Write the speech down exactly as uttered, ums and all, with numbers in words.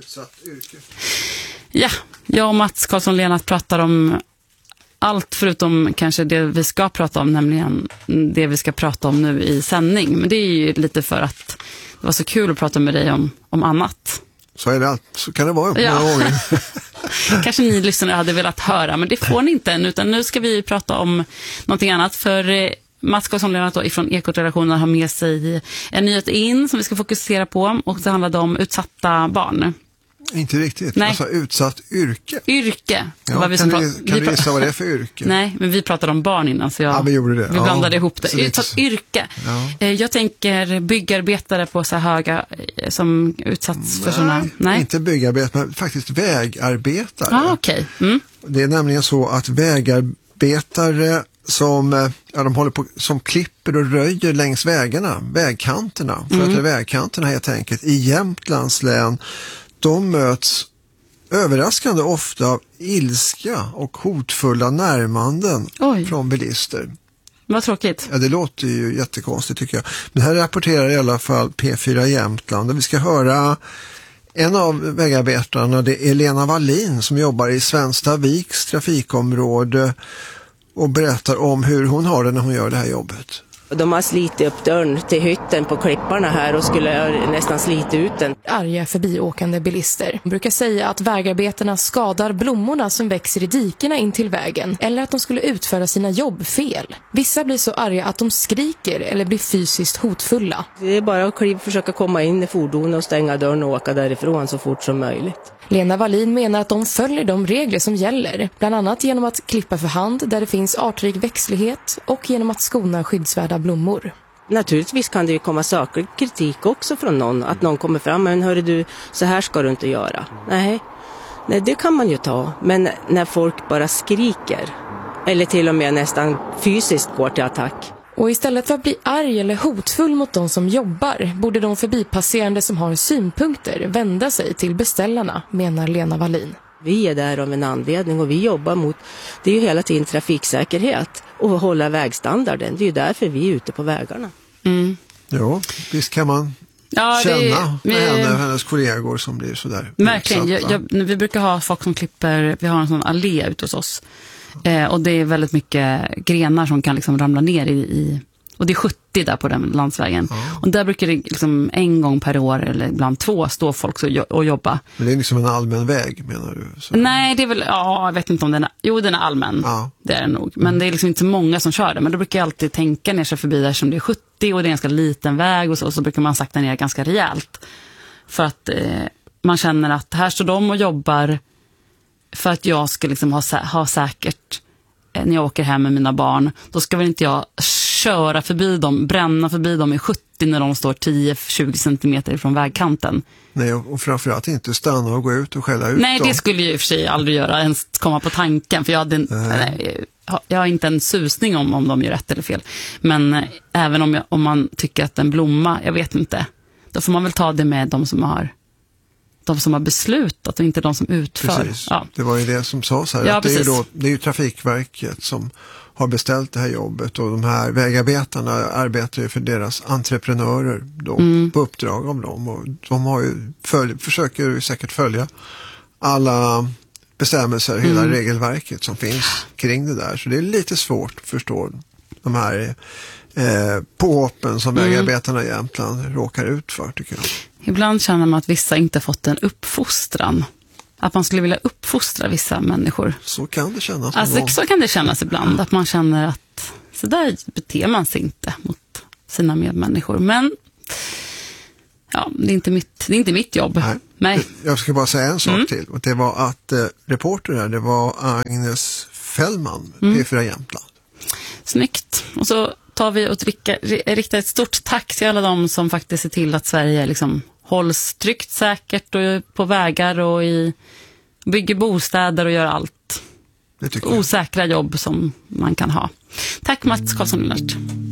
utsatt yrke. Ja, jag och Mats Karlsson-Lennart pratar om allt förutom kanske det vi ska prata om, nämligen det vi ska prata om nu i sändning. Men det är ju lite för att det var så kul att prata med dig om, om annat. Så är det allt. Så kan det vara. Ja. Kanske ni lyssnare hade velat höra, men det får ni inte än, utan nu ska vi prata om någonting annat. För Mats Karlsson-Lennart då ifrån Ekot-redaktionen har med sig en nyhet in som vi ska fokusera på, och det handlade om utsatta barn. Inte riktigt. Nej. Alltså utsatt yrke. Yrke. Ja, vad vi kan som du, prat- kan vi du pra- gissar vad det är för yrke? Nej, men vi pratade om barn innan, så jag, Ja, vi gjorde det. vi Ja, blandade ihop det. så lite Utsatt så. yrke. Ja. Eh, Jag tänker byggarbetare på så här höga eh, som utsatts för sådana. Nej, inte byggarbetare, men faktiskt vägarbetare. ah, okej. Okay. Mm. Det är nämligen så att vägarbetare som, eh, ja, de håller på, som klipper och röjer längs vägarna, vägkanterna, för Mm. att det är vägkanterna helt enkelt, i Jämtlands län, de möts överraskande ofta av ilska och hotfulla närmanden Oj. från bilister. Vad tråkigt. Ja, det låter ju jättekonstigt tycker jag. Men här rapporterar i alla fall P fyra Jämtland, och vi ska höra en av vägarbetarna, det är Lena Wallin som jobbar i Svenstaviks trafikområde och berättar om hur hon har det när hon gör det här jobbet. De har slitit upp dörren till hytten på klipparna här och skulle nästan slita ut den. Arga förbiåkande bilister brukar säga att vägarbetarna skadar blommorna som växer i dikerna in till vägen, eller att de skulle utföra sina jobb fel. Vissa blir så arga att de skriker eller blir fysiskt hotfulla. Det är bara att kliva, försöka komma in i fordonet och stänga dörren och åka därifrån så fort som möjligt. Lena Wallin menar att de följer de regler som gäller, bland annat genom att klippa för hand där det finns artrik växtlighet och genom att skona skyddsvärda blommor. Naturligtvis kan det ju komma saklig kritik också från någon, att någon kommer fram, men hörru du, så här ska du inte göra. Nej, Nej det kan man ju ta, men när folk bara skriker, eller till och med nästan fysiskt går till attack. Och istället för att bli arg eller hotfull mot de som jobbar borde de förbipasserande som har synpunkter vända sig till beställarna, menar Lena Wallin. Vi är där av en anledning och vi jobbar mot, det är ju hela tiden trafiksäkerhet och hålla vägstandarden. Det är ju därför vi är ute på vägarna. Mm. Ja, visst kan man Ja, känna det, med vi, henne och hennes kollegor som blir sådär verkligen. Jag, utsatta. jag, vi brukar ha folk som klipper, vi har en sån allé ute hos oss. Eh, och det är väldigt mycket grenar som kan liksom ramla ner i, i och det är sjuttio där på den landsvägen. Ja. Och där brukar det liksom en gång per år eller ibland två stå folk så, och jobba. Men det är liksom en allmän väg, menar du? Så. Nej, det är väl, ja, jag vet inte om den är, jo den är allmän, ja. Det är den nog. Men det är liksom inte så många som kör det. Men då brukar jag alltid tänka ner sig förbi där som det är sjuttio och det är en ganska liten väg och så, och så brukar man sakta ner ganska rejält. För att eh, man känner att här står de och jobbar för att jag ska liksom ha, ha säkert eh, när jag åker hem med mina barn. Då ska väl inte jag köra förbi dem, bränna förbi dem i sjuttio när de står tio till tjugo centimeter från vägkanten. Nej, och framförallt inte stanna och gå ut och skälla ut Nej, dem. det skulle jag i och för sig aldrig göra, ens komma på tanken. För jag, hade, nej, jag har inte en susning om, om de gör rätt eller fel. Men eh, även om, jag, om man tycker att en blomma, jag vet inte, då får man väl ta det med de som har de som har beslutat och inte de som utför. Precis, ja. Det var ju det som sades här. Ja, att det, är ju då, det är ju Trafikverket som har beställt det här jobbet, och de här vägarbetarna arbetar ju för deras entreprenörer då, mm. på uppdrag av dem, och de har ju följ, försöker ju säkert följa alla bestämmelser, mm. hela regelverket som finns kring det där, så det är lite svårt att förstå de här eh, påhoppen som mm. vägarbetarna i Jämtland råkar ut för, tycker jag. Ibland känner man att vissa inte fått en uppfostran. Att man skulle vilja uppfostra vissa människor. Så kan det kännas. Alltså, så kan det kännas ibland. Att man känner att så där beter man sig inte mot sina medmänniskor. Men ja, det är inte mitt, det är inte mitt jobb. Nej. Nej. Jag ska bara säga en sak mm. till. Och det var att eh, reporter här, det var Agnes Fällman, mm. P fyra Jämtland. Snyggt. Och så tar vi och rikta, riktar ett stort tack till alla de som faktiskt ser till att Sverige liksom hålls tryggt, säkert och på vägar och i, bygger bostäder och gör allt. Det tycker osäkra jag. jobb som man kan ha. Tack Mats Karlsson-Lennart.